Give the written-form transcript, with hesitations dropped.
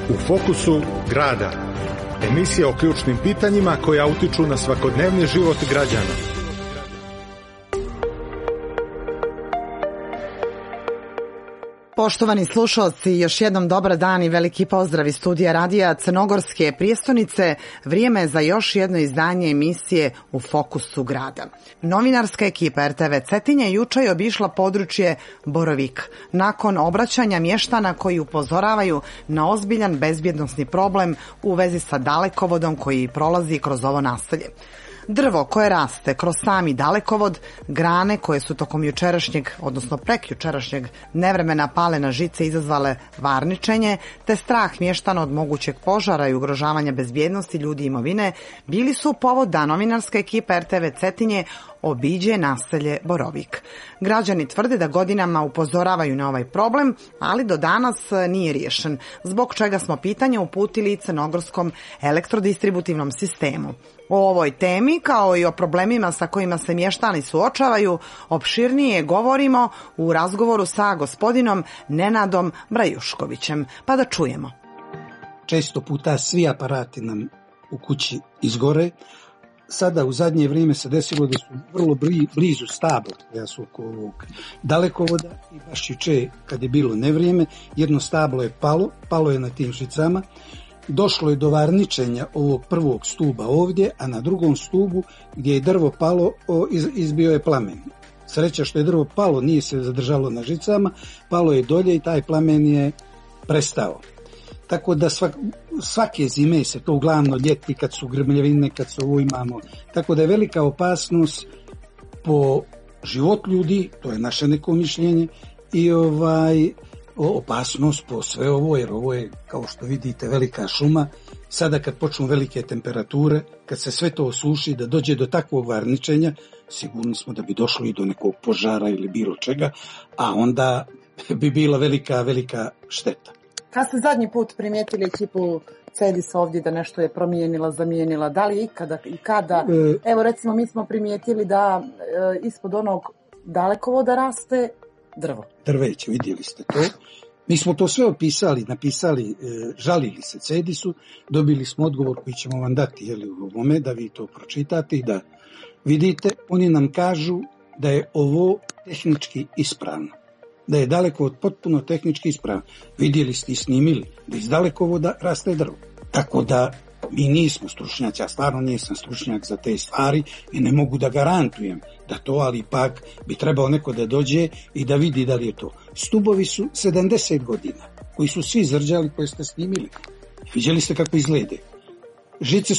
U fokusu grada. Emisija o ključnim pitanjima koja utiču na svakodnevni život građana. Poštovani slušalci, još jednom dobar dan i veliki pozdrav iz studija radija Crnogorske prijestonice. Vrijeme je za još jedno izdanje emisije U fokusu grada. Novinarska ekipa RTV Cetinje juče je obišla područje Borovik, nakon obraćanja mještana koji upozoravaju na ozbiljan bezbjednosni problem u vezi sa dalekovodom koji prolazi kroz ovo naselje. Drvo koje raste kroz sami dalekovod, grane koje su tokom jučerašnjeg, odnosno prekjučerašnjeg nevremena pale na žice izazvale varničenje, te strah mještana od mogućeg požara i ugrožavanja bezbjednosti ljudi i imovine, bili su povod da novinarska ekipa RTV Cetinje obiđe naselje Borovik. Građani tvrde da godinama upozoravaju na ovaj problem, ali do danas nije riješen, zbog čega smo pitanje uputili Crnogorskom elektrodistributivnom sistemu. O ovoj temi, kao i o problemima sa kojima se mještani suočavaju, opširnije govorimo u razgovoru sa gospodinom Nenadom Brajuškovićem. Pa da čujemo. Često puta svi aparati nam u kući izgore. Sada u zadnje vrijeme se desilo da su vrlo blizu stabla koja su oko ovog dalekovoda i baš juče kad je bilo nevrijeme, jedno stablo je palo je na tim žicama. Došlo je do varničenja ovog prvog stuba ovdje, a na drugom stubu gdje je drvo palo izbio je plamen. Sreća što je drvo palo, nije se zadržalo na žicama, palo je dolje i taj plamen je prestao. Tako da svake zime se to uglavnom ljeti kad su grmljevine, kad se ovo imamo. Tako da je velika opasnost po život ljudi, to je naše neko mišljenje, i opasnost po sve ovo, jer ovo je, kao što vidite, velika šuma. Sada kad počnu velike temperature, kad se sve to osuši, da dođe do takvog varničenja, sigurni smo da bi došlo i do nekog požara ili bilo čega, a onda bi bila velika šteta. Kad ste zadnji put primijetili ekipu Cedisa ovdje da nešto je promijenila, zamijenila, da li je ikada i kada? Evo recimo mi smo primijetili da ispod onog dalekovoda raste drvo. Drveće, vidjeli ste to. Mi smo to sve opisali, napisali, žalili se Cedisu, dobili smo odgovor koji ćemo vam dati u ovome, da vi to pročitate i da vidite. Oni nam kažu da je ovo tehnički ispravno, da je dalekovod potpuno tehnički ispravan. Vidjeli ste i snimili da iz dalekovoda raste drvo. Tako da mi nismo stručnjaci, ja stvarno nisam stručnjak za te stvari i ne mogu da garantujem da to, ali ipak bi trebao neko da dođe i da vidi da li je to. Stubovi su 70 godina, koji su svi zrđali, koje ste snimili. Vidjeli ste kako izglede. Žice